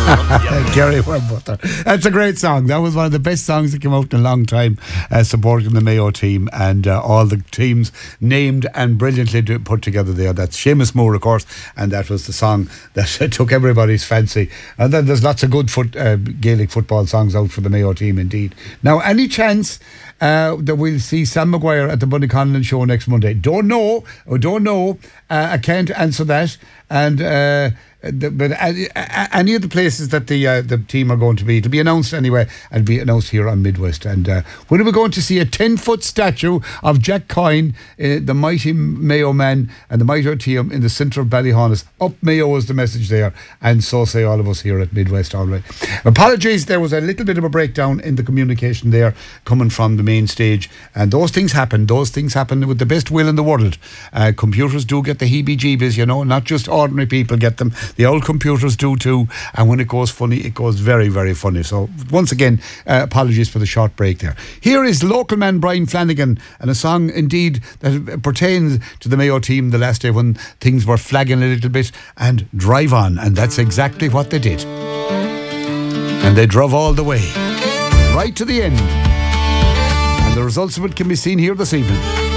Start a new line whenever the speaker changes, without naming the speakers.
Gary Warbutter. That's a great song. That was one of the best songs that came out in a long time, supporting the Mayo team and all the teams named and brilliantly put together there. That's Seamus Moore, of course, and that was the song that took everybody's fancy. And then there's lots of good Gaelic football songs out for the Mayo team indeed. Now, any chance that we'll see Sam Maguire at the Bunny Conlon show next Monday? Don't know. I can't answer that. And but any of the places that the team are going to be, it'll be announced anyway, and be announced here on Midwest. And when are we going to see a 10-foot statue of Jack Coyne, the mighty Mayo man and the mighty team in the centre of Ballyhonus? Up Mayo is the message there, and so say all of us here at Midwest already. Apologies, there was a little bit of a breakdown in the communication there coming from the main stage, and those things happen with the best will in the world. Computers do get the heebie-jeebies, not just ordinary people get them. The old computers do too, and when it goes funny, it goes very, very funny. So once again, apologies for the short break there. Here is local man Brian Flanagan, and a song indeed that pertains to the Mayo team the last day when things were flagging a little bit, and Drive On, and that's exactly what they did. And they drove all the way, right to the end, and the results of it can be seen here this evening.